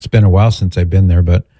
It's been a while since I've been there, but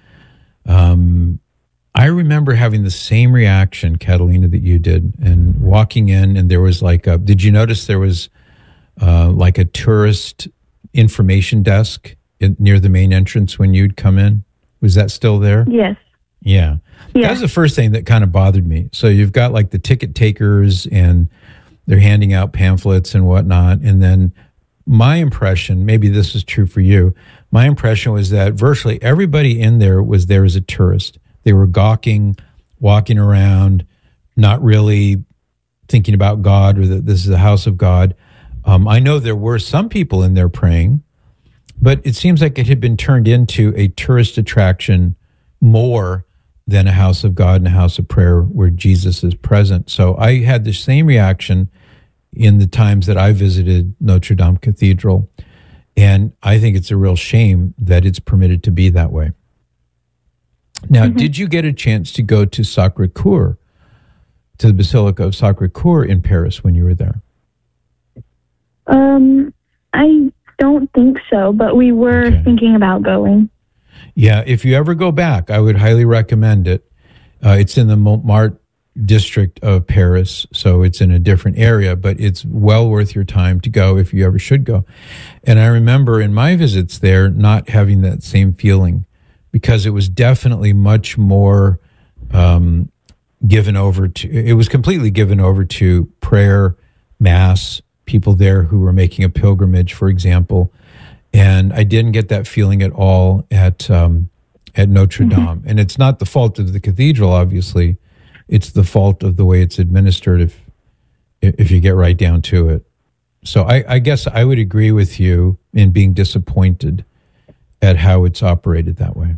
I remember having the same reaction, Catalina, that you did, and walking in, and there was did you notice there was like a tourist information desk near the main entrance when you'd come in? Was that still there? Yes. Yeah. That was the first thing that kind of bothered me. So you've got like the ticket takers, and they're handing out pamphlets and whatnot. And then my impression, maybe this is true for you, my impression was that virtually everybody in there was there as a tourist. They were gawking, walking around, not really thinking about God or that this is the house of God. I know there were some people in there praying, but it seems like it had been turned into a tourist attraction more than a house of God and a house of prayer where Jesus is present. So I had the same reaction in the times that I visited Notre Dame Cathedral. And I think it's a real shame that it's permitted to be that way. Now, did you get a chance to go to Sacré-Cœur, to the Basilica of Sacré-Cœur in Paris when you were there? I don't think so, but we were thinking about going. Yeah, if you ever go back, I would highly recommend it. It's in the Montmartre district of Paris, so it's in a different area, but it's well worth your time to go if you ever should go. And I remember in my visits there not having that same feeling, because it was definitely much more given over to, it was completely given over to prayer, mass, people there who were making a pilgrimage, for example. And I didn't get that feeling at all at Notre Dame. And it's not the fault of the cathedral, obviously. It's the fault of the way it's administered if you get right down to it. So I guess I would agree with you in being disappointed at how it's operated that way.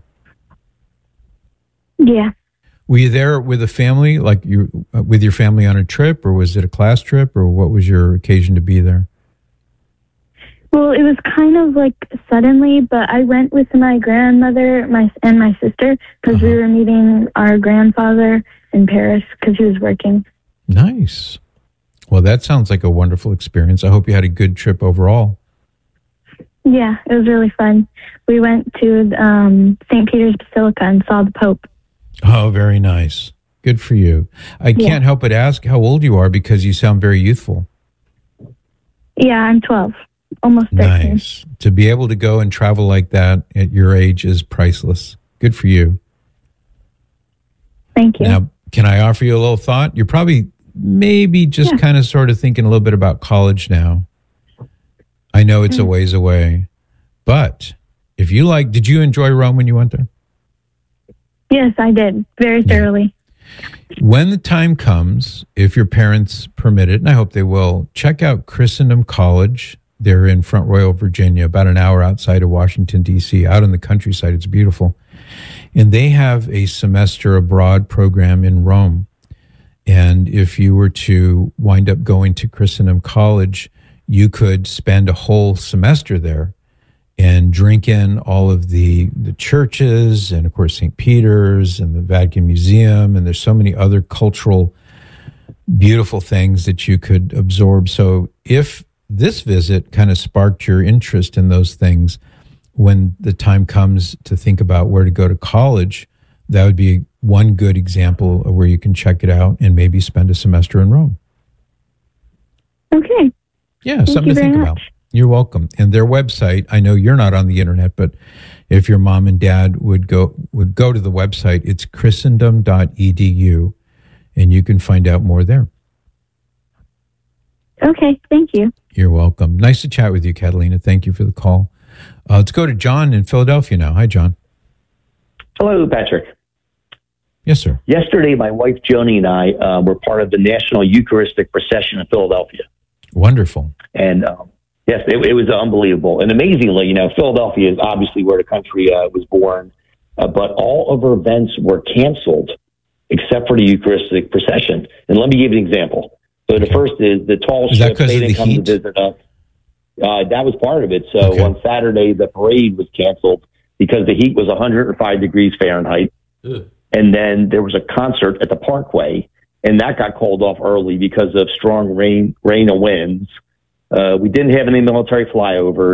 Yeah. Were you there with a family, like you with your family on a trip, or was it a class trip, or what was your occasion to be there? Well, it was kind of like suddenly, but I went with my grandmother and my sister because we were meeting our grandfather in Paris because he was working. Nice. Well, that sounds like a wonderful experience. I hope you had a good trip overall. Yeah, it was really fun. We went to St. Peter's Basilica and saw the Pope. Oh, very nice. Good for you. I can't help but ask how old you are because you sound very youthful. Yeah, I'm 12. Almost 13. Nice. To be able to go and travel like that at your age is priceless. Good for you. Thank you. Now, can I offer you a little thought? You're probably maybe just kind of sort of thinking a little bit about college now. I know it's a ways away, but if you like, did you enjoy Rome when you went there? Yes, I did. Very thoroughly. When the time comes, if your parents permit it, and I hope they will, check out Christendom College. They're in Front Royal, Virginia, about an hour outside of Washington, D.C., out in the countryside. It's beautiful. And they have a semester abroad program in Rome. And if you were to wind up going to Christendom College, you could spend a whole semester there and drink in all of the churches and, of course, St. Peter's and the Vatican Museum. And there's so many other cultural, beautiful things that you could absorb. So if this visit kind of sparked your interest in those things, when the time comes to think about where to go to college, that would be one good example of where you can check it out and maybe spend a semester in Rome. Okay. Yeah, something to think about. You're welcome. And their website, I know you're not on the internet, but if your mom and dad would go to the website, it's christendom.edu, and you can find out more there. Okay, thank you. You're welcome. Nice to chat with you, Catalina. Thank you for the call. Let's go to John in Philadelphia now. Hi, John. Hello, Patrick. Yes, sir. Yesterday, my wife, Joni, and I were part of the National Eucharistic Procession in Philadelphia. Wonderful. And yes, it was unbelievable. And amazingly, Philadelphia is obviously where the country was born, but all of our events were canceled except for the Eucharistic Procession. And let me give you an example. So the first is the tall ships, they didn't come to visit us. That was part of it. So on Saturday, the parade was canceled because the heat was 105 degrees Fahrenheit. Ugh. And then there was a concert at the Parkway, and that got called off early because of strong rain and winds. We didn't have any military flyovers.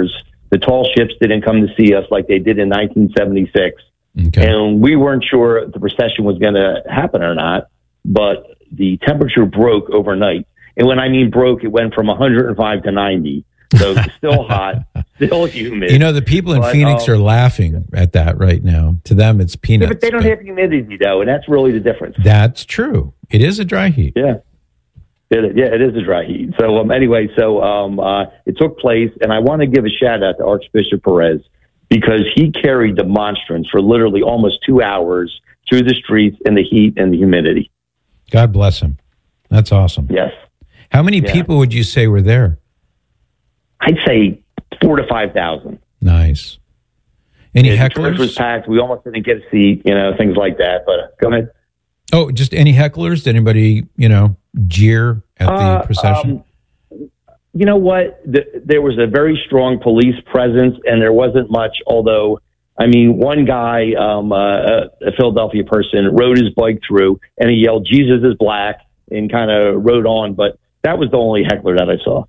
The tall ships didn't come to see us like they did in 1976. Okay. And we weren't sure if the recession was going to happen or not, but the temperature broke overnight. And when I mean broke, it went from 105 to 90. So still hot, still humid. You know, the people in Phoenix are laughing at that right now. To them, it's peanuts. Yeah, but they don't have humidity, though, and that's really the difference. That's true. It is a dry heat. Yeah. It is a dry heat. So anyway, it took place, and I want to give a shout out to Archbishop Perez because he carried the monstrance for literally almost 2 hours through the streets in the heat and the humidity. God bless him. That's awesome. Yes. How many people would you say were there? I'd say 4,000 to 5,000. Nice. Any hecklers? The church was packed. We almost didn't get a seat, things like that. But go ahead. Oh, just any hecklers? Did anybody, jeer at the procession? You know what? There was a very strong police presence, and there wasn't much, although, one guy, a Philadelphia person, rode his bike through, and he yelled, "Jesus is black," and kind of rode on. But that was the only heckler that I saw.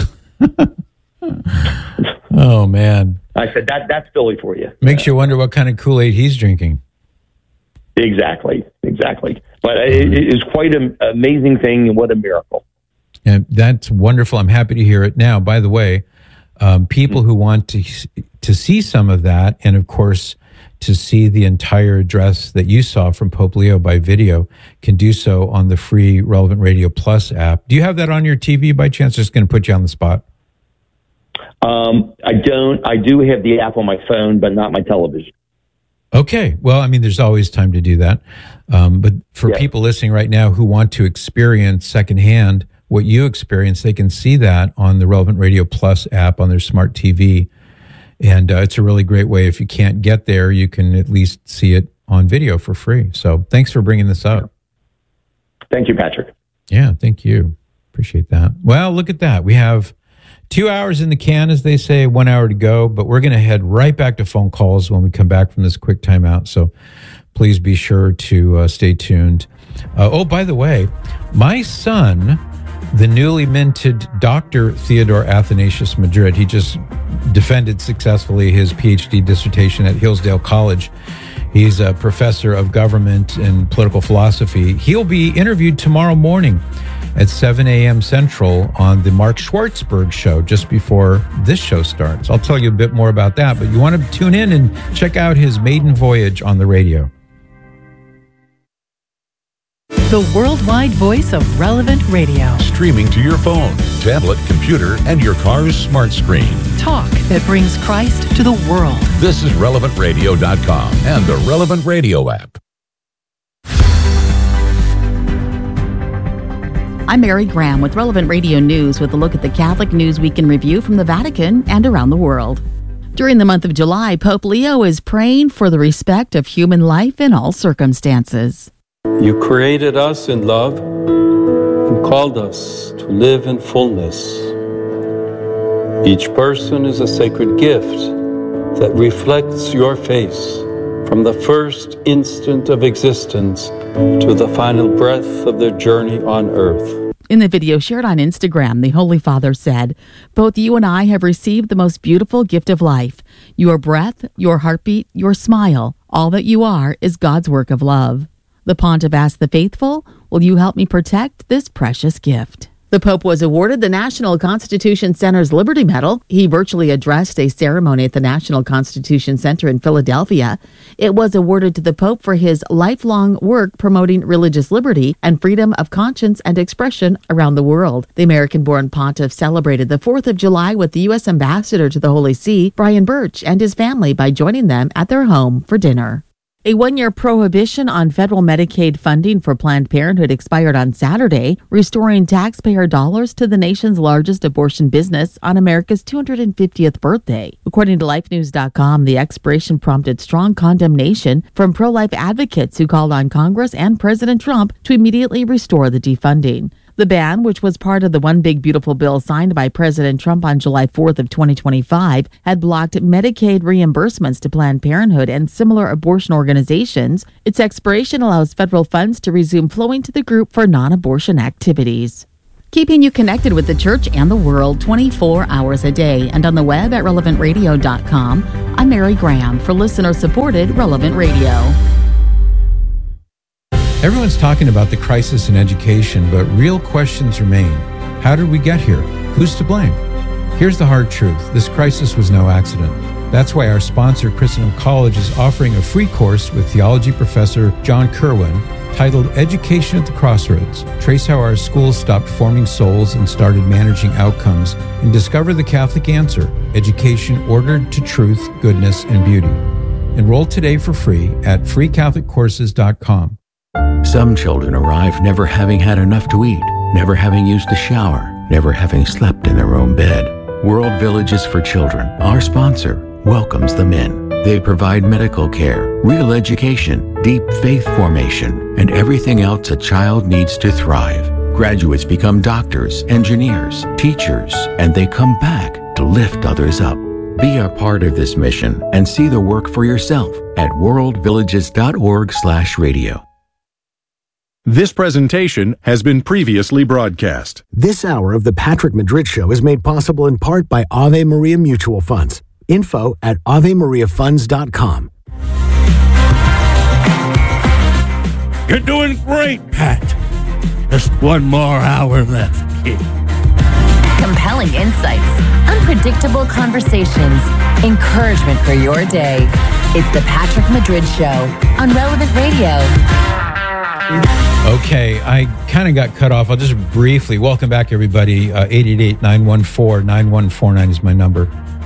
Oh, man. I said, that's Philly for you. Makes you wonder what kind of Kool-Aid he's drinking. Exactly. But it is quite an amazing thing, and what a miracle. And that's wonderful. I'm happy to hear it. Now, by the way, people who want to see some of that, and of course, to see the entire address that you saw from Pope Leo by video, can do so on the free Relevant Radio Plus app. Do you have that on your TV by chance? Just going to put you on the spot. I don't. I do have the app on my phone, but not my television. Okay. Well, there's always time to do that. But for people listening right now who want to experience secondhand what you experience, they can see that on the Relevant Radio Plus app on their smart TV. And it's a really great way. If you can't get there, you can at least see it on video for free. So thanks for bringing this up. Thank you, Patrick. Yeah, thank you. Appreciate that. Well, look at that. We have 2 hours in the can, as they say, 1 hour to go, but we're going to head right back to phone calls when we come back from this quick timeout. So please be sure to stay tuned. By the way, my son, the newly minted Dr. Theodore Athanasius Madrid, he just defended successfully his PhD dissertation at Hillsdale College. He's a professor of government and political philosophy. He'll be interviewed tomorrow morning at 7 a.m. Central on the Mark Schwartzberg show just before this show starts. I'll tell you a bit more about that, but you want to tune in and check out his maiden voyage on the radio. The worldwide voice of Relevant Radio. Streaming to your phone, tablet, computer, and your car's smart screen. Talk that brings Christ to the world. This is RelevantRadio.com and the Relevant Radio app. I'm Mary Graham with Relevant Radio News with a look at the Catholic News Week in Review from the Vatican and around the world. During the month of July, Pope Leo is praying for the respect of human life in all circumstances. You created us in love and called us to live in fullness. Each person is a sacred gift that reflects your face from the first instant of existence to the final breath of their journey on earth. In the video shared on Instagram, the Holy Father said, "Both you and I have received the most beautiful gift of life. Your breath, your heartbeat, your smile, all that you are is God's work of love." The Pontiff asked the faithful, "Will you help me protect this precious gift?" The Pope was awarded the National Constitution Center's Liberty Medal. He virtually addressed a ceremony at the National Constitution Center in Philadelphia. It was awarded to the Pope for his lifelong work promoting religious liberty and freedom of conscience and expression around the world. The American-born pontiff celebrated the 4th of July with the U.S. Ambassador to the Holy See, Brian Birch, and his family by joining them at their home for dinner. A one-year prohibition on federal Medicaid funding for Planned Parenthood expired on Saturday, restoring taxpayer dollars to the nation's largest abortion business on America's 250th birthday. According to LifeNews.com, the expiration prompted strong condemnation from pro-life advocates who called on Congress and President Trump to immediately restore the defunding. The ban, which was part of the One Big Beautiful Bill signed by President Trump on July 4th of 2025, had blocked Medicaid reimbursements to Planned Parenthood and similar abortion organizations. Its expiration allows federal funds to resume flowing to the group for non-abortion activities. keeping you connected with the church and the world 24 hours a day and on the web at relevantradio.com. I'm Mary Graham for listener-supported Relevant Radio. Everyone's talking about the crisis in education, but real questions remain. How did we get here? Who's to blame? Here's the hard truth. This crisis was no accident. That's why our sponsor, Christendom College, is offering a free course with theology professor John Kerwin titled Education at the Crossroads. Trace how our schools stopped forming souls and started managing outcomes, and discover the Catholic answer: education ordered to truth, goodness, and beauty. Enroll today for free at freecatholiccourses.com. Some children arrive never having had enough to eat, never having used a shower, never having slept in their own bed. World Villages for Children, our sponsor, welcomes them in. They provide medical care, real education, deep faith formation, and everything else a child needs to thrive. Graduates become doctors, engineers, teachers, and they come back to lift others up. Be a part of this mission and see the work for yourself at worldvillages.org/radio. This presentation has been previously broadcast. This hour of the Patrick Madrid Show is made possible in part by Ave Maria Mutual Funds. Info at AveMariaFunds.com. You're doing great, Pat. Just one more hour left, kid. Compelling insights, unpredictable conversations, encouragement for your day. It's the Patrick Madrid Show on Relevant Radio. Okay, I kind of got cut off. I'll just briefly welcome back everybody. 888-914-9149 is my number.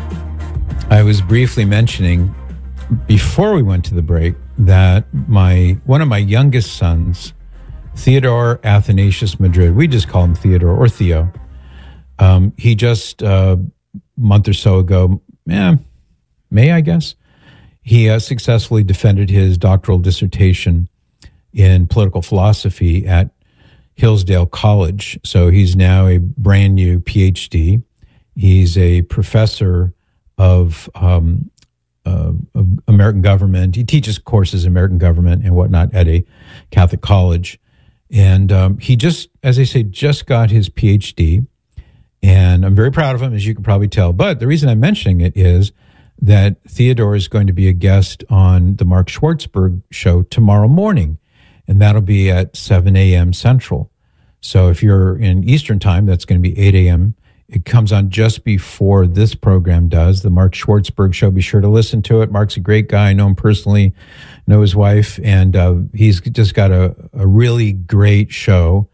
I was briefly mentioning before we went to the break that one of my youngest sons, Theodore Athanasius Madrid, we just call him Theodore or Theo. He just a month or so ago, May I guess, he successfully defended his doctoral dissertation in political philosophy at Hillsdale College. So he's now a brand new PhD. He's a professor of American government. He teaches courses in American government and whatnot at a Catholic college. And he just, as I say, just got his PhD. And I'm very proud of him, as you can probably tell. But the reason I'm mentioning it is that Theodore is going to be a guest on the Mark Schwartzberg show tomorrow morning. And that'll be at 7 a.m. Central. So if you're in Eastern time, that's going to be 8 a.m. It comes on just before this program does, the Mark Schwartzberg show. Be sure to listen to it. Mark's a great guy. I know him personally, know his wife, and he's just got a really great show.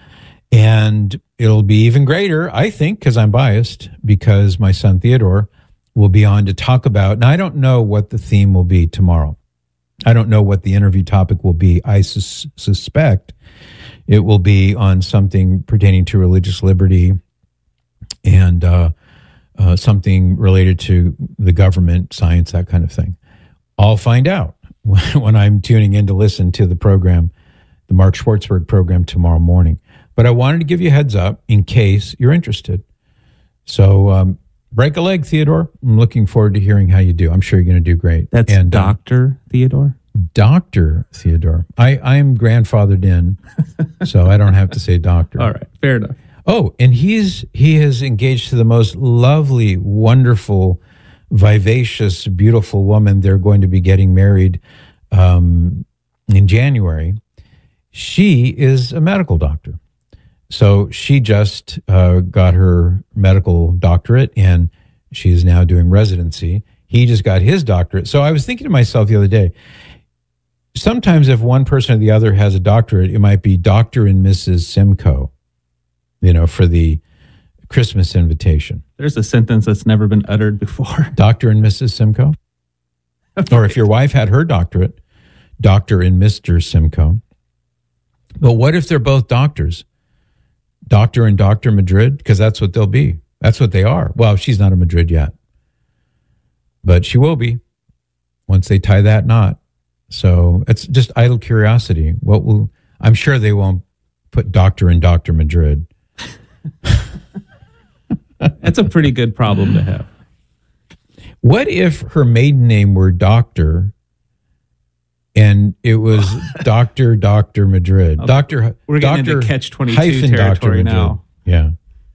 And it'll be even greater, I think, because I'm biased, because my son Theodore will be on to talk about, now I don't know what the theme will be tomorrow. I don't know what the interview topic will be. I suspect it will be on something pertaining to religious liberty and something related to the government, science, that kind of thing. I'll find out when I'm tuning in to listen to the program, the Mark Schwartzberg program tomorrow morning. But I wanted to give you a heads up in case you're interested. So break a leg, Theodore. I'm looking forward to hearing how you do. I'm sure you're going to do great. That's Dr. Theodore? Dr. Theodore. I'm grandfathered in, so I don't have to say doctor. All right, fair enough. Oh, and he has engaged to the most lovely, wonderful, vivacious, beautiful woman. They're going to be getting married in January. She is a medical doctor. So she just got her medical doctorate, and she's now doing residency. He just got his doctorate. So I was thinking to myself the other day, sometimes if one person or the other has a doctorate, it might be Dr. and Mrs. Simcoe, for the Christmas invitation. There's a sentence that's never been uttered before. Dr. and Mrs. Simcoe? Okay. Or if your wife had her doctorate, Dr. and Mr. Simcoe. But what if they're both doctors? Dr. and Dr. Madrid? Because that's what they'll be. That's what they are. Well, she's not a Madrid yet. But she will be once they tie that knot. So it's just idle curiosity. I'm sure they won't put Dr. and Dr. Madrid. That's a pretty good problem to have. What if her maiden name were Doctor and it was Dr. Madrid? We're getting into Catch-22 territory now. Yeah.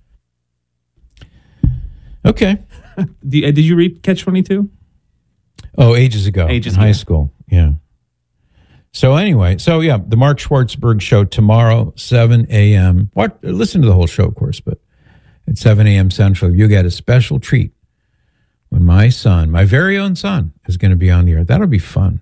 Okay. Did you read Catch-22? Oh, ages ago. In high school. Yeah. So anyway, the Mark Schwartzberg Show tomorrow, 7 a.m. Listen to the whole show, of course, but at 7 a.m. Central, you get a special treat when my very own son, is going to be on the air. That'll be fun.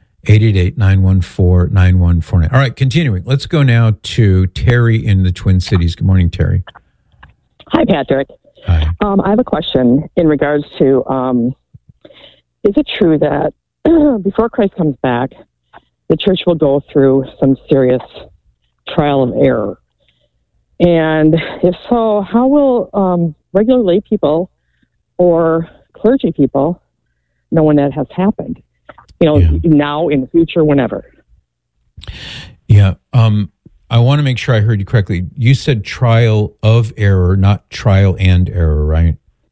888-914-9149. All right, continuing. Let's go now to Terry in the Twin Cities. Good morning, Terry. Hi, Patrick. Hi. I have a question in regards to, is it true that before Christ comes back, the church will go through some serious trial of error? And if so, how will regular lay people or clergy people know when that has happened? Now, in the future, whenever. Yeah. I want to make sure I heard you correctly. You said trial of error, not trial and error, right?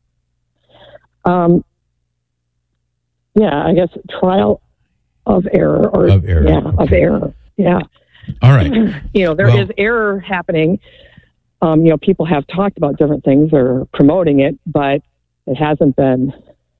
Yeah, I guess trial of error. Of error. Yeah, okay. Of error. Yeah. All right. There is error happening. People have talked about different things or promoting it, but it hasn't been,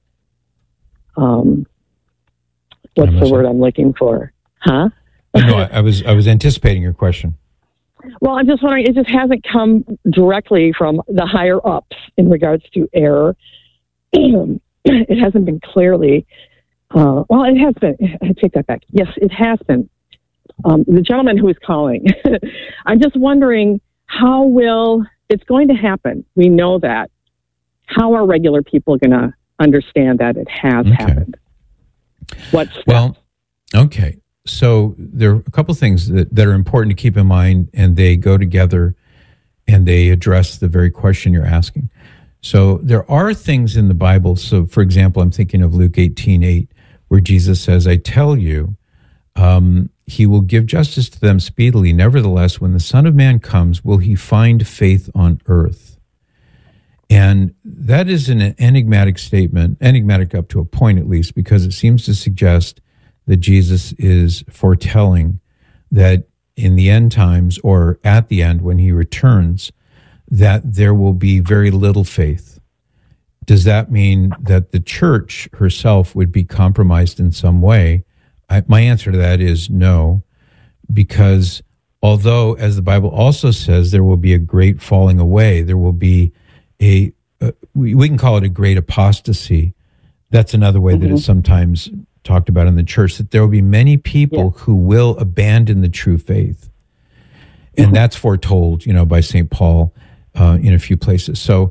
what's the word I'm looking for? Huh? No, I was anticipating your question. Well, I'm just wondering, it just hasn't come directly from the higher ups in regards to error. It hasn't been clearly, it has been. I take that back. Yes, it has been. The gentleman who is calling, I'm just wondering, how will it's going to happen? We know that. How are regular people going to understand that it has happened? Okay. So there are a couple of things that are important to keep in mind, and they go together and they address the very question you're asking. So there are things in the Bible. So, for example, I'm thinking of Luke 18:8, where Jesus says, I tell you, he will give justice to them speedily. Nevertheless, when the Son of Man comes, will he find faith on earth? And that is an enigmatic statement, enigmatic up to a point at least, because it seems to suggest that Jesus is foretelling that in the end times, or at the end when he returns, that there will be very little faith. Does that mean that the church herself would be compromised in some way? My answer to that is no, because although, as the Bible also says, there will be a great falling away, there will be we can call it a great apostasy. That's another way that it's sometimes talked about in the church, that there will be many people who will abandon the true faith. And that's foretold, by St. Paul in a few places. So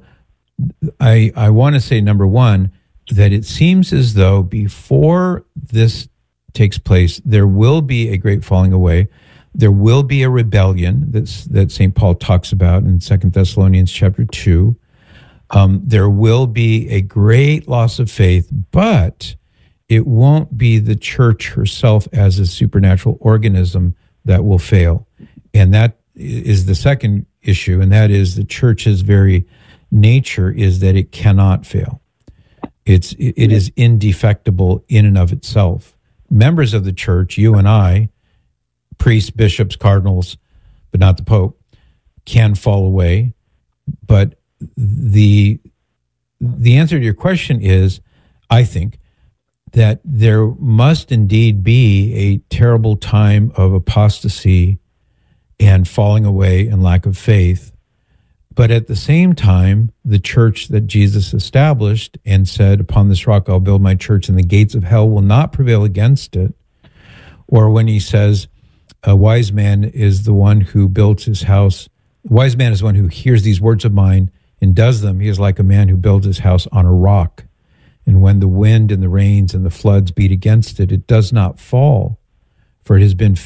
I want to say, number one, that it seems as though before this takes place, there will be a great falling away. There will be a rebellion that St. Paul talks about in 2 Thessalonians chapter 2. There will be a great loss of faith, but it won't be the church herself as a supernatural organism that will fail. And that is the second issue, and that is the church's very nature is that it cannot fail. It is indefectible in and of itself. Members of the church, you and I, priests, bishops, cardinals, but not the Pope, can fall away. But the answer to your question is, I think, that there must indeed be a terrible time of apostasy and falling away and lack of faith. But at the same time, the church that Jesus established and said, upon this rock I'll build my church and the gates of hell will not prevail against it. Or when he says, a wise man is the one who builds his house. A wise man is one who hears these words of mine and does them. He is like a man who builds his house on a rock. And when the wind and the rains and the floods beat against it, it does not fall, for it has been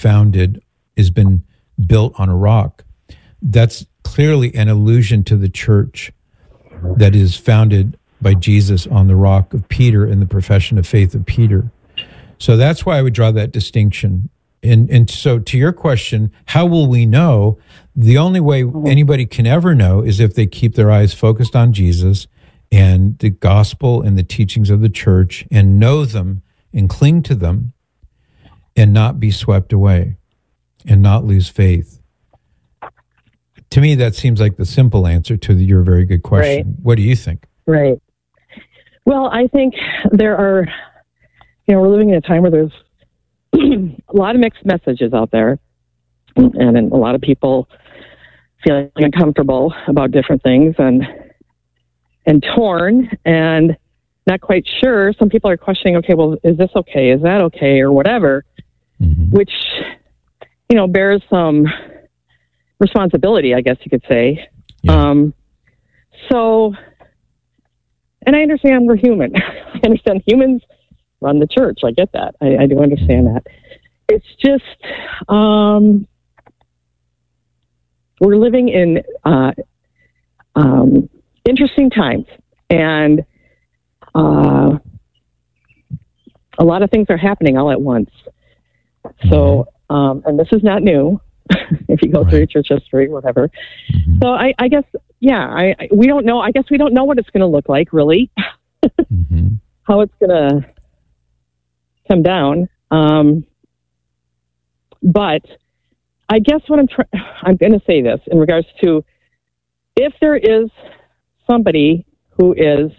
built on a rock. That's clearly an allusion to the church that is founded by Jesus on the rock of Peter and the profession of faith of Peter. So that's why I would draw that distinction. And so to your question, how will we know? The only way anybody can ever know is if they keep their eyes focused on Jesus and the gospel and the teachings of the church and know them and cling to them and not be swept away and not lose faith. to me, that seems like the simple answer to your very good question. Right. What do you think? Right. Well, I think there are, we're living in a time where there's a lot of mixed messages out there, and a lot of people feeling uncomfortable about different things and torn and not quite sure. Some people are questioning, okay, well, is this okay? Is that okay? Or whatever, which, bears some responsibility, I guess you could say. Yeah. And I understand we're human. I understand humans run the church. I get that. I do understand that. It's just, we're living in interesting times, and a lot of things are happening all at once. So, and this is not new. If you go through church history, whatever. So I guess, we don't know. I guess we don't know what it's going to look like, really, how it's going to come down. But I guess what I'm going to say this in regards to, if there is somebody who is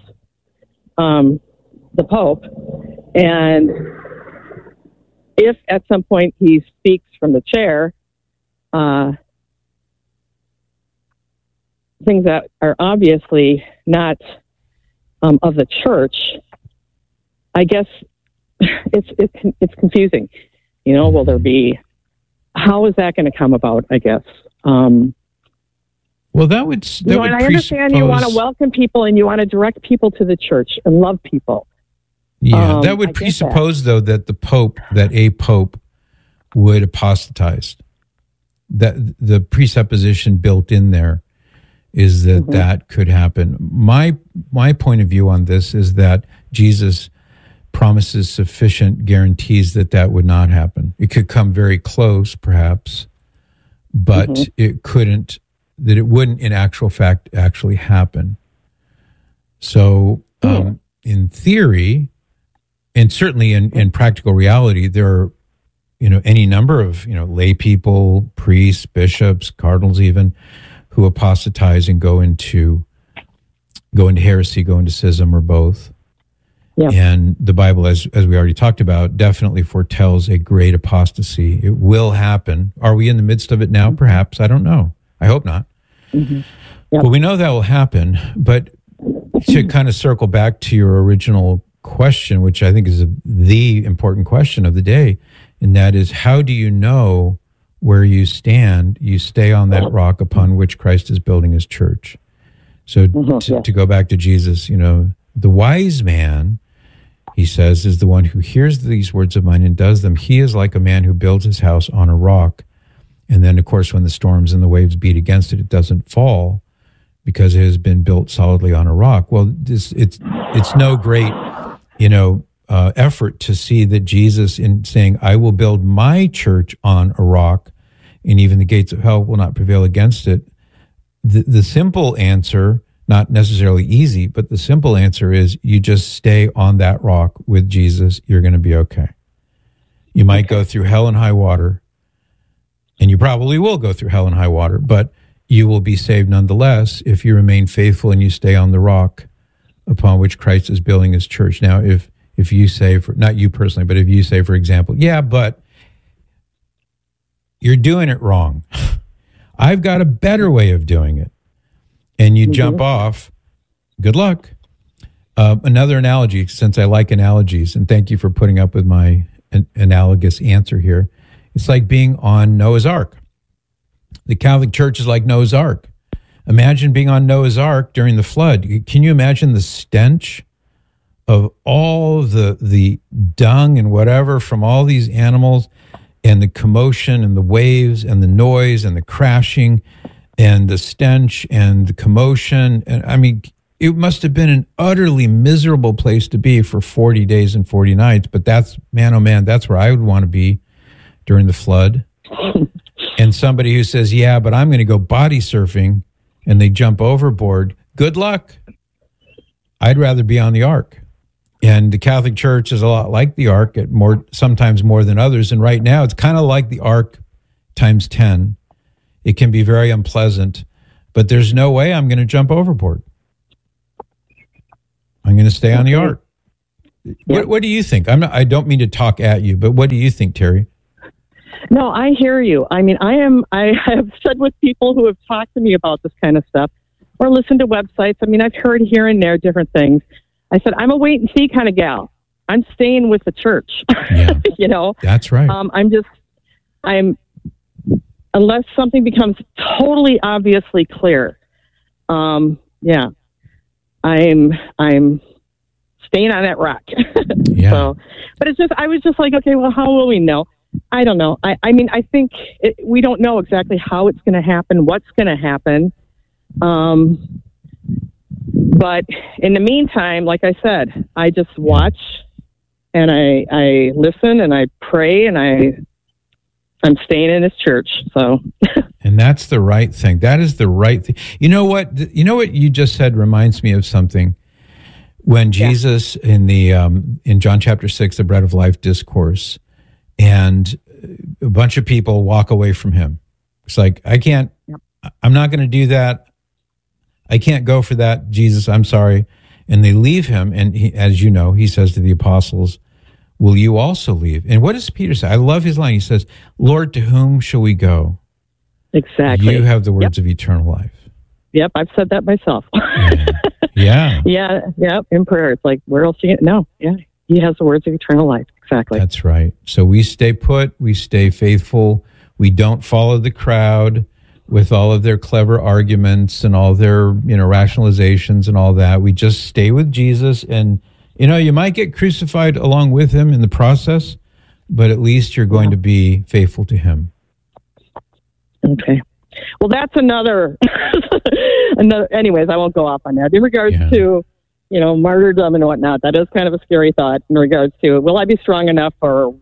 the Pope, and if at some point he speaks from the chair, things that are obviously not of the church, I guess it's confusing. Will there be? How is that going to come about? I guess. Well, that would. And I understand you want to welcome people and you want to direct people to the church and love people. Yeah, that would presuppose, though, that a pope would apostatize. That the presupposition built in there is that that could happen. My point of view on this is that Jesus promises sufficient guarantees that would not happen. It could come very close, perhaps, but it couldn't. That it wouldn't, in actual fact, actually happen. So, in theory, and certainly in practical reality, there are, any number of, lay people, priests, bishops, cardinals even, who apostatize and go into heresy, go into schism, or both. Yeah. And the Bible, as we already talked about, definitely foretells a great apostasy. It will happen. Are we in the midst of it now? Perhaps. I don't know. I hope not. Yep. But we know that will happen. But to kind of circle back to your original question, which I think is the important question of the day, and that is, how do you know where you stand? You stay on that rock upon which Christ is building his church. So to go back to Jesus, the wise man, he says, is the one who hears these words of mine and does them. He is like a man who builds his house on a rock. And then, of course, when the storms and the waves beat against it, it doesn't fall because it has been built solidly on a rock. Well, it's no great, effort to see that Jesus, in saying, I will build my church on a rock, and even the gates of hell will not prevail against it. The simple answer, not necessarily easy, but the simple answer is you just stay on that rock with Jesus. You're going to be okay. You might go through hell and high water, and you probably will go through hell and high water, but you will be saved nonetheless if you remain faithful and you stay on the rock upon which Christ is building his church. Now, if you say, not you personally, but if you say, for example, yeah, but you're doing it wrong. I've got a better way of doing it. And you jump off, good luck. Another analogy, since I like analogies, and thank you for putting up with my analogous answer here. It's like being on Noah's Ark. The Catholic Church is like Noah's Ark. Imagine being on Noah's Ark during the flood. Can you imagine the stench of all the dung and whatever from all these animals, and the commotion and the waves and the noise and the crashing and the stench and the commotion? And I mean, it must have been an utterly miserable place to be for 40 days and 40 nights. But that's, man, oh man, that's where I would want to be during the flood. And somebody who says, yeah, but I'm going to go body surfing, and they jump overboard, good luck. I'd rather be on the ark. And the Catholic Church is a lot like the ark, sometimes more than others. And right now, it's kind of like the ark times 10, It can be very unpleasant, but there's no way I'm going to jump overboard. I'm going to stay on the ark. What do you think? I don't mean to talk at you, but what do you think, Terry? No, I hear you. I mean, I have said with people who have talked to me about this kind of stuff or listened to websites. I mean, I've heard here and there different things. I said, I'm a wait and see kind of gal. I'm staying with the church. Yeah, you know, that's right. Unless something becomes totally obviously clear. I'm staying on that rock. Yeah. So, but I was just like, okay, well, how will we know? I don't know. I mean, I think we don't know exactly how it's going to happen, what's going to happen. But in the meantime, like I said, I just watch and I listen and I pray and I'm staying in this church. So, and that's the right thing. That is the right thing. You know what you just said reminds me of something. When Jesus in John chapter 6, the bread of life discourse, and a bunch of people walk away from him. It's like, I'm not going to do that. I can't go for that, Jesus, I'm sorry. And they leave him. And he, as you know, he says to the apostles, will you also leave? And what does Peter say? I love his line. He says, Lord, to whom shall we go? Exactly. You have the words of eternal life. Yep, I've said that myself. Yeah. Yeah. In prayer, it's like, where else do you get? No, yeah, he has the words of eternal life. Exactly. That's right. So we stay put, we stay faithful, we don't follow the crowd with all of their clever arguments and all their, rationalizations and all that. We just stay with Jesus, and, you might get crucified along with him in the process, but at least you're going to be faithful to him. Okay. Well, that's another, anyways, I won't go off on that. In regards to, martyrdom and whatnot, that is kind of a scary thought in regards to, will I be strong enough or,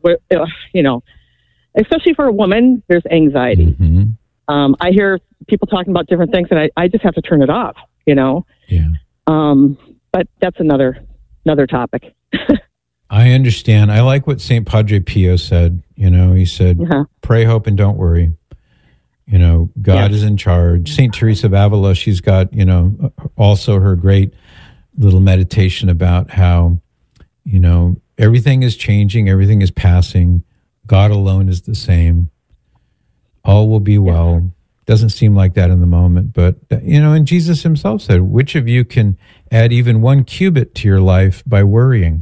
especially for a woman, there's anxiety. Mm-hmm. I hear people talking about different things and I just have to turn it off, Yeah. But that's another topic. I understand. I like what St. Padre Pio said. He said, pray, hope, and don't worry. God is in charge. St. Teresa of Avila, she's got, also her great little meditation about how, everything is changing, everything is passing. God alone is the same. All will be well. Doesn't seem like that in the moment, but, and Jesus himself said, which of you can add even 1 cubit to your life by worrying?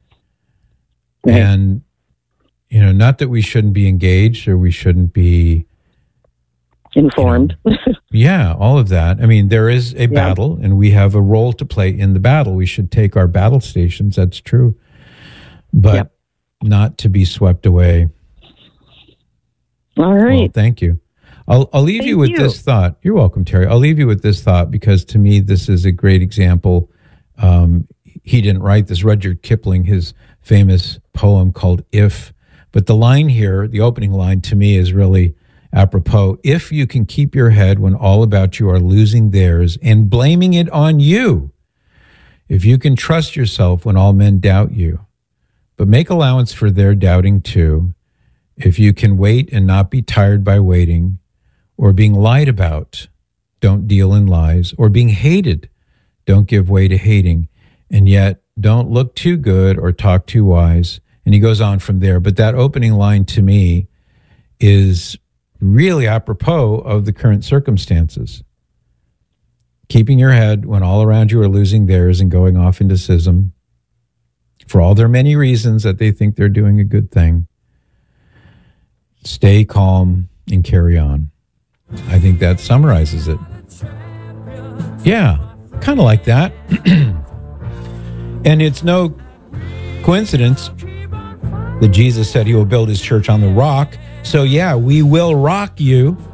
Right. And, not that we shouldn't be engaged or we shouldn't be informed. Yeah, all of that. I mean, there is a battle and we have a role to play in the battle. We should take our battle stations. That's true. But not to be swept away. All right. Well, thank you. I'll leave you with this thought. You're welcome, Terry. I'll leave you with this thought because to me, this is a great example. He didn't write this. Rudyard Kipling, his famous poem called If. But the line here, the opening line to me is really apropos. If you can keep your head when all about you are losing theirs and blaming it on you, if you can trust yourself when all men doubt you, but make allowance for their doubting too, if you can wait and not be tired by waiting, or being lied about, don't deal in lies, or being hated, don't give way to hating, and yet don't look too good or talk too wise. And he goes on from there. But that opening line to me is really apropos of the current circumstances. Keeping your head when all around you are losing theirs and going off into schism for all their many reasons that they think they're doing a good thing. Stay calm and carry on. I think that summarizes it. Yeah, kind of like that. And it's no coincidence that Jesus said he will build his church on the rock. So yeah, we will rock you.